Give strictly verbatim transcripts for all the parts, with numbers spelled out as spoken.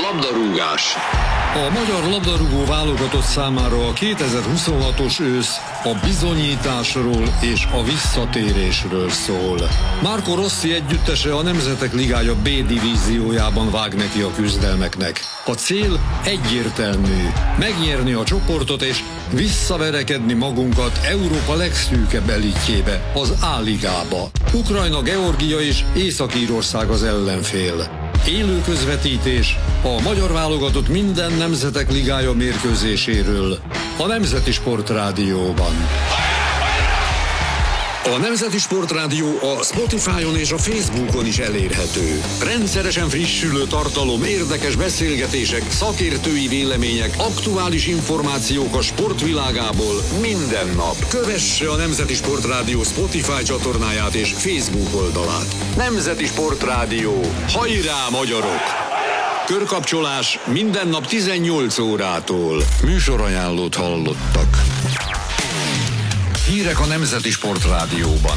Labdarúgás. A magyar labdarúgó válogatott számára a kétezer-huszonhatos ősz a bizonyításról és a visszatérésről szól. Marco Rossi együttese a Nemzetek Ligája B divíziójában vág neki a küzdelmeknek. A cél egyértelmű: megnyerni a csoportot és visszaverekedni magunkat Európa legszűkebb elitjébe, az A-ligába. Ukrajna, Georgia és Észak-Írország az ellenfél. Élő közvetítés a magyar válogatott minden Nemzetek Ligája mérkőzéséről a Nemzeti Sportrádióban. A Nemzeti Sportrádió a Spotify-on és a Facebookon is elérhető. Rendszeresen frissülő tartalom, érdekes beszélgetések, szakértői vélemények, aktuális információk a sportvilágából minden nap. Kövesse a Nemzeti Sportrádió Spotify csatornáját és Facebook oldalát. Nemzeti Sportrádió. Hajrá, magyarok! Körkapcsolás minden nap tizennyolc órától. Műsorajánlót hallottak. Hírek a Nemzeti Sportrádióban.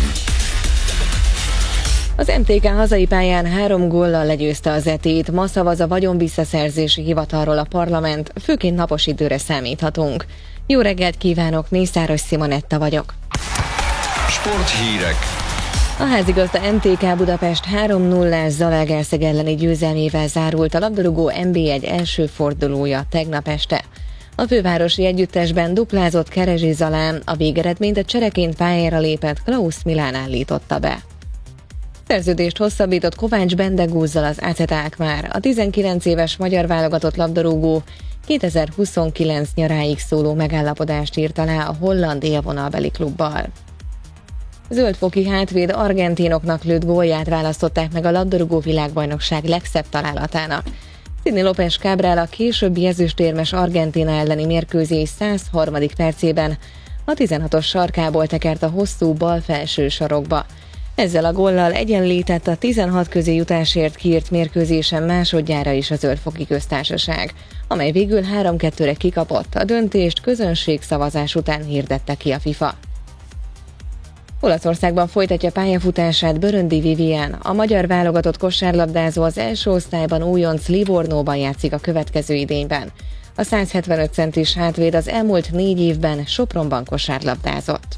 Az em té ká hazai pályán három góllal legyőzte az é tét, ma szavaz a vagyonvisszaszerzési hivatalról a parlament, főként napos időre számíthatunk. Jó reggelt kívánok, Mészáros Simonetta vagyok. Sporthírek. A házigazda em té ká Budapest három nullás Zalaegerszeg elleni győzelmével zárult a labdarúgó en bé egy első fordulója tegnap este. A fővárosi együttesben duplázott Kerezsi Zalán, a végeredményt a csereként pályára lépett Klaus Milán állította be. Szerződést hosszabbított Kovács Bendegúzzal az á cé té Alkmaar. A tizenkilenc éves magyar válogatott labdarúgó kétezer-huszonkilenc nyaráig szóló megállapodást írt alá a holland élvonalbeli klubbal. Zöldfoki hátvéd argentinoknak lőtt gólját választották meg a labdarúgó világbajnokság legszebb találatának. Sidney López Cabral a későbbi ezüstérmes Argentína elleni mérkőzés száz harmadik percében a tizenhatos sarkából tekert a hosszú bal felső sarokba. Ezzel a góllal egyenlített a tizenhat közé jutásért kiírt mérkőzésen másodjára is a Zöldfoki Köztársaság, amely végül három kettőre kikapott. A döntést közönségszavazás után hirdette ki a FIFA. Olaszországban folytatja pályafutását Böröndi Vivien. A magyar válogatott kosárlabdázó az első osztályban újonc Livornóban játszik a következő idényben. A száz hetvenöt centis hátvéd az elmúlt négy évben Sopronban kosárlabdázott.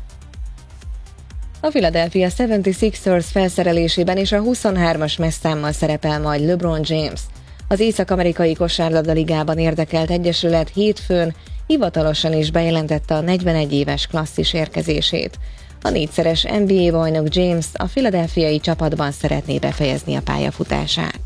A Philadelphia hetvenhatosers felszerelésében és a huszonhármas mezszámmal szerepel majd LeBron James. Az Észak-amerikai kosárlabda ligában érdekelt egyesület hétfőn hivatalosan is bejelentette a negyvenegy éves klasszis érkezését. A négyszeres en bé á bajnok James a philadelphiai csapatban szeretné befejezni a pályafutását.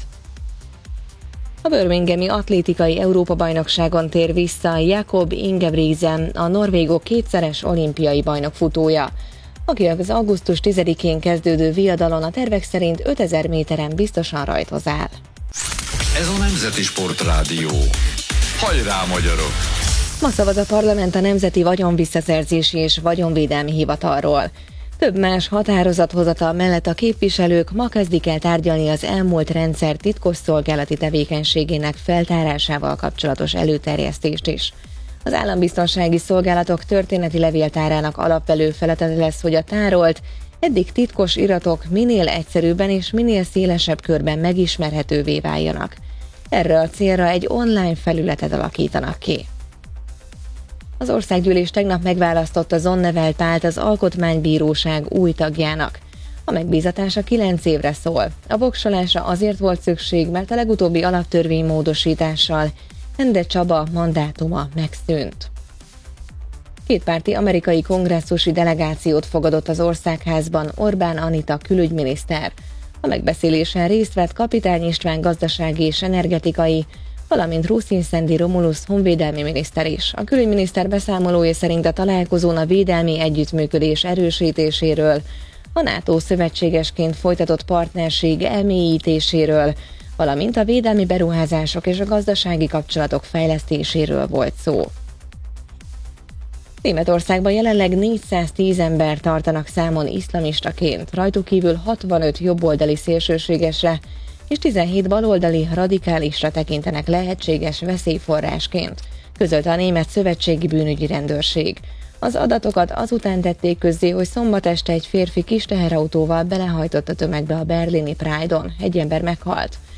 A birminghami atlétikai Európa-bajnokságon tér vissza Jakob Ingebrigtsen, a norvégok kétszeres olimpiai bajnok futója, aki az augusztus tizedikén kezdődő viadalon a tervek szerint ötezer méteren biztosan rajthoz áll. Ez a Nemzeti Sportrádió. Hajrá, magyarok! Ma szavaz a parlament a Nemzeti Vagyonvisszaszerzési és Vagyonvédelmi Hivatalról. Több más határozathozatal mellett a képviselők ma kezdik el tárgyalni az elmúlt rendszer titkosszolgálati tevékenységének feltárásával kapcsolatos előterjesztést is. Az állambiztonsági szolgálatok történeti levéltárának alapvető feladata lesz, hogy a tárolt, eddig titkos iratok minél egyszerűbben és minél szélesebb körben megismerhetővé váljanak. Erre a célra egy online felületet alakítanak ki. Az országgyűlés tegnap megválasztotta Zonnevel Pált az Alkotmánybíróság új tagjának. A megbízatása kilenc évre szól. A voksolásra azért volt szükség, mert a legutóbbi alaptörvény módosítással Ende Csaba mandátuma megszűnt. Kétpárti amerikai kongresszusi delegációt fogadott az Országházban Orbán Anita külügyminiszter. A megbeszélésen részt vett Kapitány István gazdasági és energetikai, valamint Ruszin Szendi Romulusz honvédelmi miniszter is. A külügyminiszter beszámolója szerint a találkozón a védelmi együttműködés erősítéséről, a NATO szövetségesként folytatott partnerség elmélyítéséről, valamint a védelmi beruházások és a gazdasági kapcsolatok fejlesztéséről volt szó. Németországban jelenleg négyszáztíz ember tartanak számon iszlamistaként, rajtuk kívül hatvanöt jobboldali szélsőségesre és tizenhét baloldali radikálisra tekintenek lehetséges veszélyforrásként, közölte a Német Szövetségi Bűnügyi Rendőrség. Az adatokat azután tették közzé, hogy szombat este egy férfi kis teherautóval belehajtott a tömegbe a berlini Pride-on, egy ember meghalt.